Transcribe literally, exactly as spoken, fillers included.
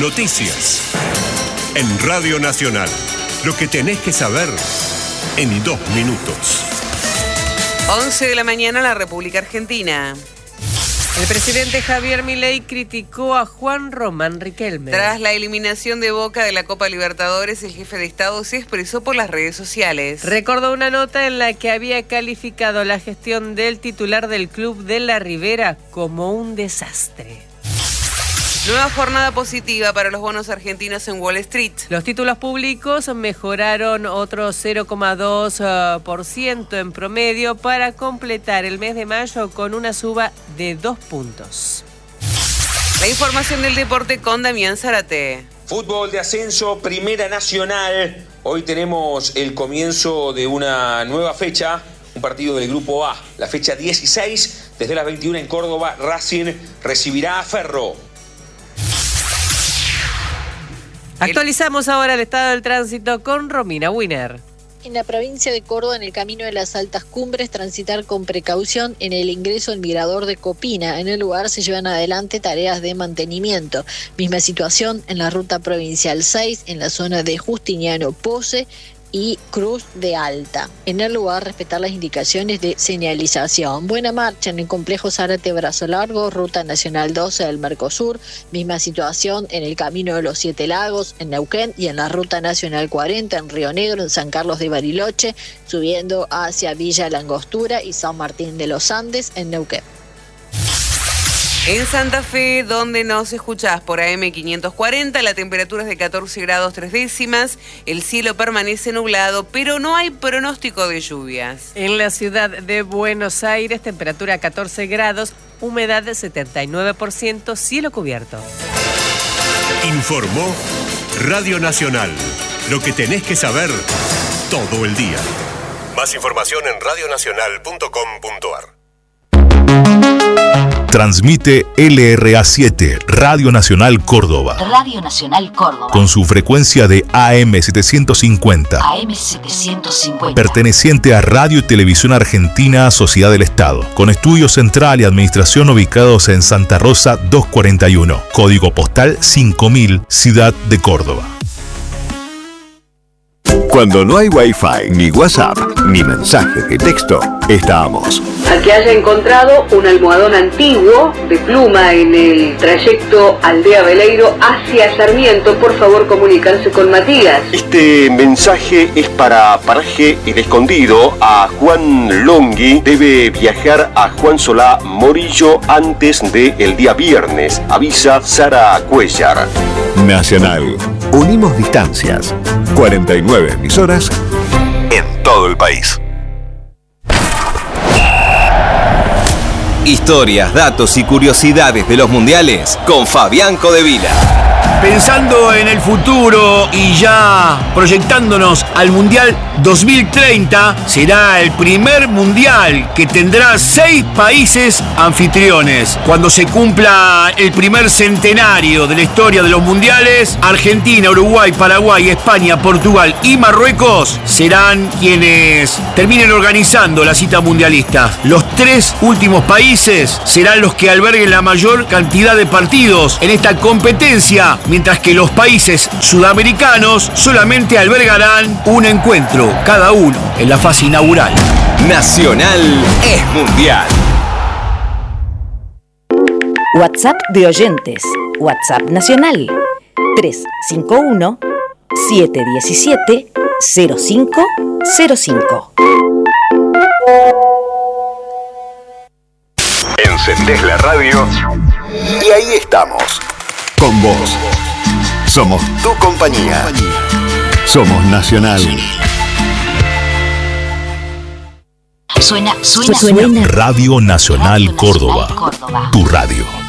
Noticias. En Radio Nacional. Lo que tenés que saber en dos minutos. once de la mañana, la República Argentina. El presidente Javier Milei criticó a Juan Román Riquelme. Tras la eliminación de Boca de la Copa Libertadores, el jefe de Estado se expresó por las redes sociales. Recordó una nota en la que había calificado la gestión del titular del club de La Ribera como un desastre. Nueva jornada positiva para los bonos argentinos en Wall Street. Los títulos públicos mejoraron otro cero coma dos por ciento en promedio para completar el mes de mayo con una suba de dos puntos. La información del deporte con Damián Zárate. Fútbol de ascenso, Primera Nacional. Hoy tenemos el comienzo de una nueva fecha, un partido del Grupo A. La fecha dieciséis, desde las veintiuna en Córdoba, Racing recibirá a Ferro. Actualizamos ahora el estado del tránsito con Romina Winer. En la provincia de Córdoba, en el camino de las altas cumbres, transitar con precaución en el ingreso al mirador de Copina. En el lugar se llevan adelante tareas de mantenimiento. Misma situación en la ruta provincial seis, en la zona de Justiniano Pose y Cruz de Alta. En el lugar, respetar las indicaciones de señalización. Buena marcha en el complejo Zárate Brazo Largo, ruta nacional doce del Mercosur. Misma situación en el camino de los Siete Lagos, en Neuquén, y en la ruta nacional cuarenta, en Río Negro, en San Carlos de Bariloche, subiendo hacia Villa Langostura y San Martín de los Andes, en Neuquén. En Santa Fe, donde nos escuchás por A M quinientos cuarenta, la temperatura es de catorce grados tres décimas, el cielo permanece nublado, pero no hay pronóstico de lluvias. En la ciudad de Buenos Aires, temperatura catorce grados, humedad de setenta y nueve por ciento, cielo cubierto. Informó Radio Nacional. Lo que tenés que saber todo el día. Más información en radio nacional punto com punto a r. Transmite L R A siete, Radio Nacional Córdoba. Radio Nacional Córdoba. Con su frecuencia de A M setecientos cincuenta. A M setecientos cincuenta. Perteneciente a Radio y Televisión Argentina, Sociedad del Estado. Con estudio central y administración ubicados en Santa Rosa doscientos cuarenta y uno. Código postal cinco mil, Ciudad de Córdoba. Cuando no hay Wi-Fi, ni WhatsApp, ni mensajes de texto, estamos. Al que haya encontrado un almohadón antiguo de pluma en el trayecto Aldea Veleiro hacia Sarmiento, por favor comunicarse con Matías. Este mensaje es para Paraje El Escondido. A Juan Longhi debe viajar a Juan Solá Morillo antes del día viernes. Avisa Sara Cuellar. Nacional. Unimos distancias. cuarenta y nueve emisoras en todo el país. Historias, datos y curiosidades de los mundiales con Fabián Codevila. Pensando en el futuro y ya proyectándonos al Mundial dos mil treinta, será el primer Mundial que tendrá seis países anfitriones. Cuando se cumpla el primer centenario de la historia de los Mundiales, Argentina, Uruguay, Paraguay, España, Portugal y Marruecos serán quienes terminen organizando la cita mundialista. Los tres últimos países serán los que alberguen la mayor cantidad de partidos en esta competencia, mientras que los países sudamericanos solamente albergarán un encuentro cada uno en la fase inaugural. Nacional es mundial. WhatsApp de oyentes. WhatsApp nacional. tres cinco uno, siete uno siete, cero cinco cero cinco. Encendés la radio y ahí estamos. Con vos. Somos tu compañía. Somos Nacional. Suena, suena, suena. Radio Nacional, Radio Nacional Córdoba. Córdoba. Tu radio.